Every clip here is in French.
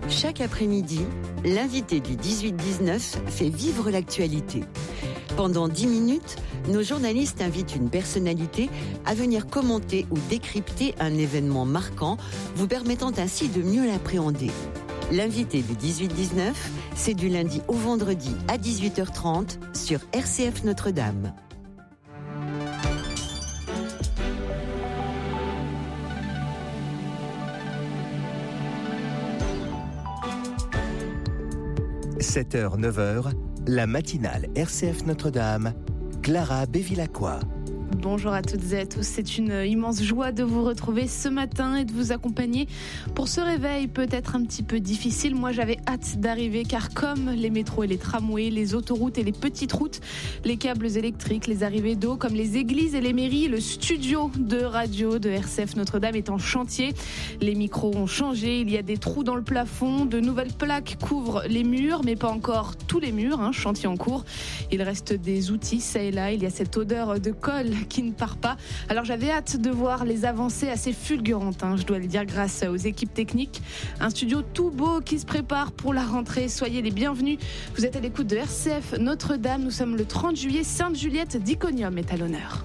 Chaque après-midi, l'invité du 18-19 fait vivre l'actualité. Pendant 10 minutes, nos journalistes invitent une personnalité à venir commenter ou décrypter un événement marquant, vous permettant ainsi de mieux l'appréhender. L'invité du 18-19, c'est du lundi au vendredi à 18h30 sur RCF Notre-Dame. « 7h, 9h, la matinale RCF Notre-Dame, Clara Bévilacqua. Bonjour à toutes et à tous, c'est une immense joie de vous retrouver ce matin et de vous accompagner pour ce réveil peut-être un petit peu difficile. Moi j'avais hâte d'arriver car comme les métros et les tramways, les autoroutes et les petites routes, les câbles électriques, les arrivées d'eau, comme les églises et les mairies, le studio de radio de RCF Notre-Dame est en chantier. Les micros ont changé, il y a des trous dans le plafond, de nouvelles plaques couvrent les murs, mais pas encore tous les murs, chantier en cours. Il reste des outils ça et là, il y a cette odeur de colle qui ne part pas. Alors j'avais hâte de voir les avancées assez fulgurantes, je dois le dire, grâce aux équipes techniques. Un studio tout beau qui se prépare pour la rentrée. Soyez les bienvenus. Vous êtes à l'écoute de RCF Notre-Dame. Nous sommes le 30 juillet. Sainte-Juliette d'Iconium est à l'honneur.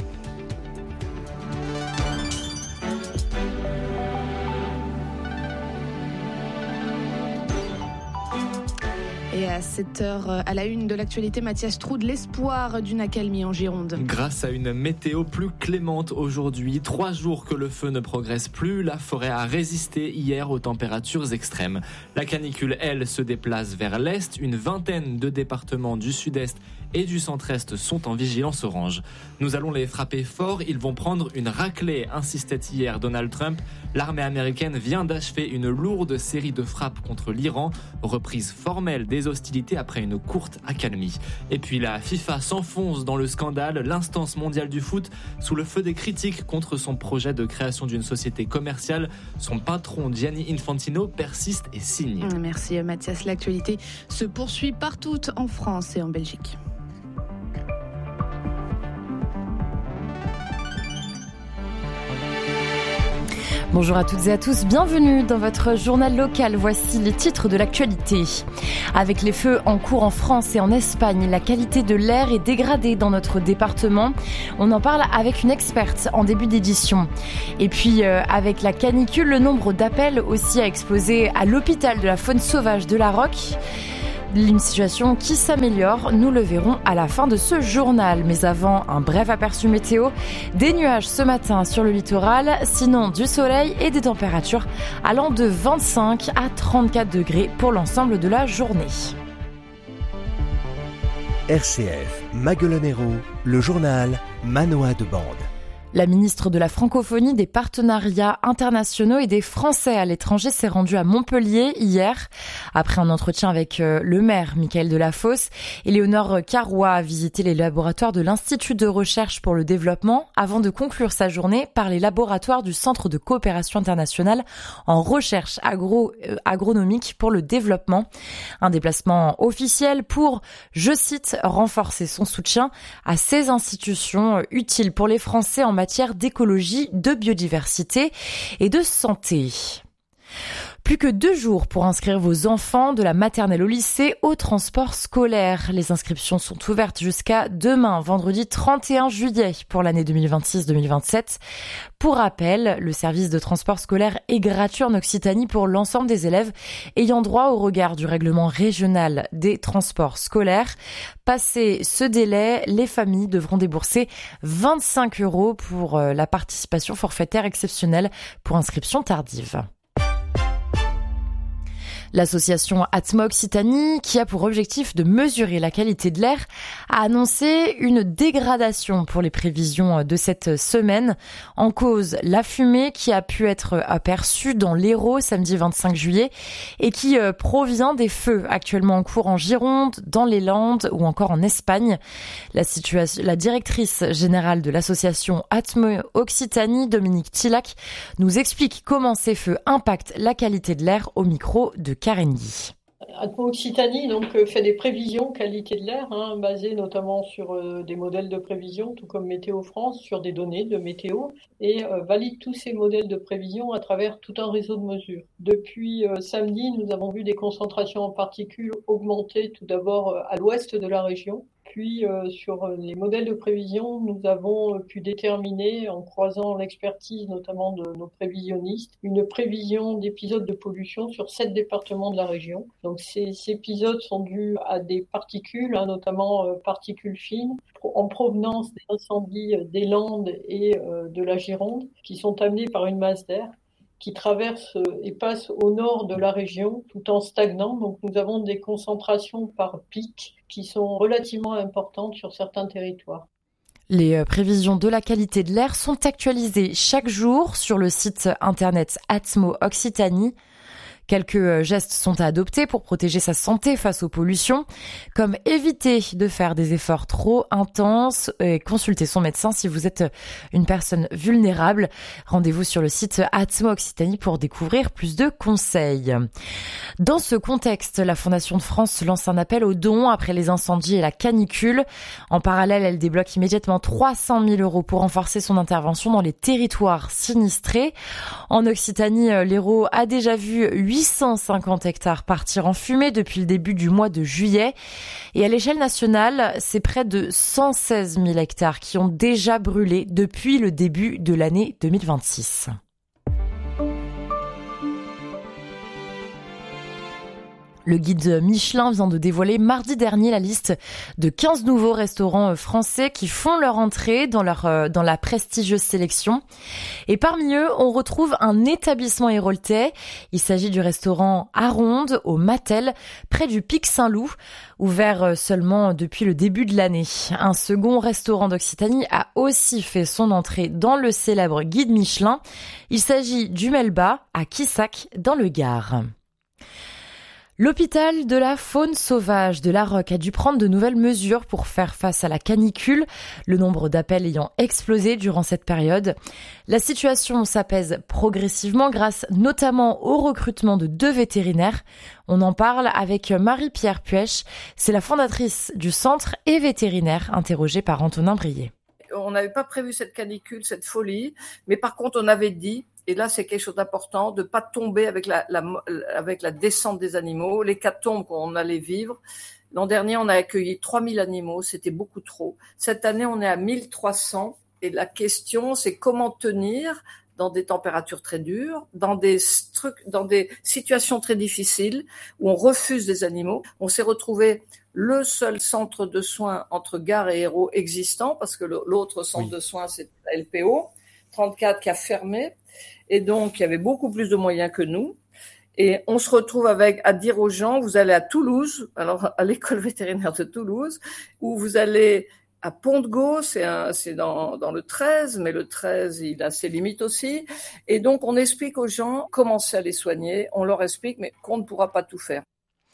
Et à 7h, à la une de l'actualité, Mathias Troude, l'espoir d'une accalmie en Gironde. Grâce à une météo plus clémente aujourd'hui, 3 jours que le feu ne progresse plus, la forêt a résisté hier aux températures extrêmes. La canicule, elle, se déplace vers l'est. Une vingtaine de départements du sud-est et du centre-est sont en vigilance orange. Nous allons les frapper fort, ils vont prendre une raclée, insistait hier Donald Trump. L'armée américaine vient d'achever une lourde série de frappes contre l'Iran, reprise formelle des hostilités après une courte accalmie. Et puis la FIFA s'enfonce dans le scandale, l'instance mondiale du foot sous le feu des critiques contre son projet de création d'une société commerciale. Son patron Gianni Infantino persiste et signe. Merci Mathias, l'actualité se poursuit partout en France et en Belgique. Bonjour à toutes et à tous, bienvenue dans votre journal local. Voici les titres de l'actualité. Avec les feux en cours en France et en Espagne, la qualité de l'air est dégradée dans notre département. On en parle avec une experte en début d'édition. Et puis avec la canicule, le nombre d'appels aussi a explosé à l'hôpital de la faune sauvage de La Roque. Une situation qui s'améliore, nous le verrons à la fin de ce journal. Mais avant, un bref aperçu météo. Des nuages ce matin sur le littoral, sinon du soleil et des températures allant de 25 à 34 degrés pour l'ensemble de la journée. RCF, Maguelonero, le journal Manoa de Bande. La ministre de la Francophonie, des Partenariats internationaux et des Français à l'étranger s'est rendue à Montpellier hier. Après un entretien avec le maire, Michael Delafosse, Éléonore Carrois a visité les laboratoires de l'Institut de recherche pour le développement avant de conclure sa journée par les laboratoires du Centre de coopération internationale en recherche agronomique pour le développement. Un déplacement officiel pour, je cite, renforcer son soutien à ces institutions utiles pour les Français en matière d'écologie, de biodiversité et de santé. Plus que 2 jours pour inscrire vos enfants de la maternelle au lycée au transport scolaire. Les inscriptions sont ouvertes jusqu'à demain, vendredi 31 juillet pour l'année 2026-2027. Pour rappel, le service de transport scolaire est gratuit en Occitanie pour l'ensemble des élèves ayant droit au regard du règlement régional des transports scolaires. Passé ce délai, les familles devront débourser 25 € pour la participation forfaitaire exceptionnelle pour inscription tardive. L'association Atma Occitanie, qui a pour objectif de mesurer la qualité de l'air, a annoncé une dégradation pour les prévisions de cette semaine. En cause, la fumée qui a pu être aperçue dans l'Hérault samedi 25 juillet et qui provient des feux actuellement en cours en Gironde, dans les Landes ou encore en Espagne. La directrice générale de l'association Atma Occitanie, Dominique Tillac, nous explique comment ces feux impactent la qualité de l'air au micro de Karendy. Atmo Occitanie fait des prévisions qualité de l'air, basées notamment sur des modèles de prévision, tout comme Météo France, sur des données de météo, et valide tous ces modèles de prévision à travers tout un réseau de mesures. Depuis samedi, nous avons vu des concentrations en particules augmenter tout d'abord à l'ouest de la région. Puis sur les modèles de prévision, nous avons pu déterminer, en croisant l'expertise notamment de nos prévisionnistes, une prévision d'épisodes de pollution sur 7 départements de la région. Donc ces épisodes sont dus à des particules, notamment particules fines, en provenance des incendies des Landes et de la Gironde, qui sont amenés par une masse d'air qui traverse et passe au nord de la région tout en stagnant. Donc nous avons des concentrations par pic qui sont relativement importantes sur certains territoires. Les prévisions de la qualité de l'air sont actualisées chaque jour sur le site internet Atmo Occitanie. Quelques gestes sont à adopter pour protéger sa santé face aux pollutions, comme éviter de faire des efforts trop intenses et consulter son médecin si vous êtes une personne vulnérable. Rendez-vous sur le site Atmo Occitanie pour découvrir plus de conseils. Dans ce contexte, la Fondation de France lance un appel aux dons après les incendies et la canicule. En parallèle, elle débloque immédiatement 300 000 € pour renforcer son intervention dans les territoires sinistrés. En Occitanie, l'Hérault a déjà vu 850 hectares partir en fumée depuis le début du mois de juillet. Et à l'échelle nationale, c'est près de 116 000 hectares qui ont déjà brûlé depuis le début de l'année 2026. Le guide Michelin vient de dévoiler mardi dernier la liste de 15 nouveaux restaurants français qui font leur entrée dans la prestigieuse sélection. Et parmi eux, on retrouve un établissement héroltais. Il s'agit du restaurant Aronde au Mattel, près du Pic Saint-Loup, ouvert seulement depuis le début de l'année. Un second restaurant d'Occitanie a aussi fait son entrée dans le célèbre guide Michelin. Il s'agit du Melba à Quissac, dans le Gard. L'hôpital de la faune sauvage de La Roque a dû prendre de nouvelles mesures pour faire face à la canicule, le nombre d'appels ayant explosé durant cette période. La situation s'apaise progressivement grâce notamment au recrutement de 2 vétérinaires. On en parle avec Marie-Pierre Puech, c'est la fondatrice du centre et vétérinaire, interrogée par Antonin Brier. On n'avait pas prévu cette canicule, cette folie, mais par contre on avait dit, et là c'est quelque chose d'important, de pas tomber avec la descente des animaux, l'hécatombe qu'on allait vivre. L'an dernier on a accueilli 3000 animaux, c'était beaucoup trop. Cette année on est à 1300 et la question c'est comment tenir dans des températures très dures, dans des situations très difficiles où on refuse des animaux. On s'est retrouvé le seul centre de soins entre Gare et Hérault existant, parce que l'autre centre de soins, c'est la LPO 34 qui a fermé, et donc il y avait beaucoup plus de moyens que nous. Et on se retrouve à dire aux gens, vous allez à Toulouse, alors à l'école vétérinaire de Toulouse, ou vous allez à Pont-de-Gau, c'est dans le 13, mais le 13, il a ses limites aussi. Et donc, on explique aux gens comment à les soigner. On leur explique, mais qu'on ne pourra pas tout faire.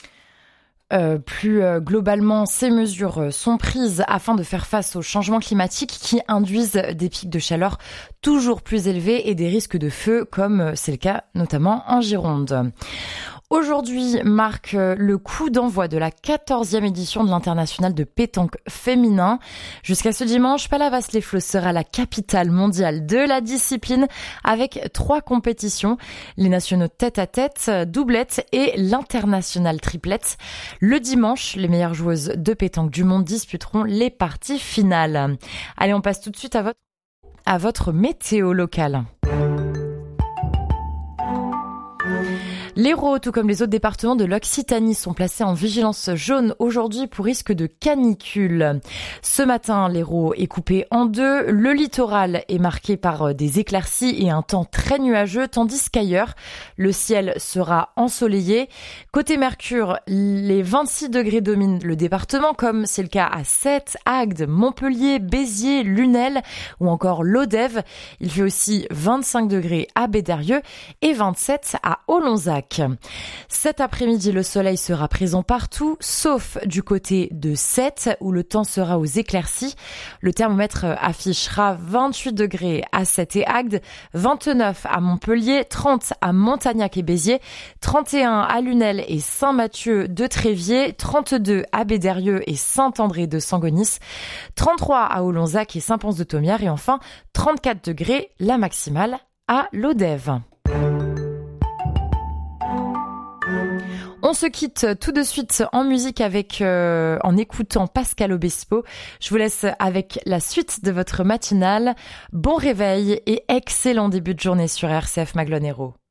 Plus globalement, ces mesures sont prises afin de faire face aux changements climatiques qui induisent des pics de chaleur toujours plus élevés et des risques de feu, comme c'est le cas notamment en Gironde. Aujourd'hui marque le coup d'envoi de la 14e édition de l'International de pétanque féminin. Jusqu'à ce dimanche, Palavas-les-Flots sera la capitale mondiale de la discipline avec 3 compétitions, les nationaux tête-à-tête, doublette et l'international triplette. Le dimanche, les meilleures joueuses de pétanque du monde disputeront les parties finales. Allez, on passe tout de suite à votre météo locale. L'Hérault, tout comme les autres départements de l'Occitanie, sont placés en vigilance jaune aujourd'hui pour risque de canicule. Ce matin, l'Hérault est coupé en 2. Le littoral est marqué par des éclaircies et un temps très nuageux, tandis qu'ailleurs, le ciel sera ensoleillé. Côté Mercure, les 26 degrés dominent le département, comme c'est le cas à Sète, Agde, Montpellier, Béziers, Lunel ou encore Lodève. Il fait aussi 25 degrés à Bédarieux et 27 à Olonzac. Olonzac. Cet après-midi, le soleil sera présent partout, sauf du côté de Sète, où le temps sera aux éclaircies. Le thermomètre affichera 28 degrés à Sète et Agde, 29 à Montpellier, 30 à Montagnac et Béziers, 31 à Lunel et Saint-Mathieu de Tréviers, 32 à Bédérieux et Saint-André de Sangonis, 33 à Olonzac et Saint-Pons-de-Thomières et enfin 34 degrés la maximale à Lodève. On se quitte tout de suite en musique en écoutant Pascal Obispo. Je vous laisse avec la suite de votre matinale. Bon réveil et excellent début de journée sur RCF Maglone Hérault.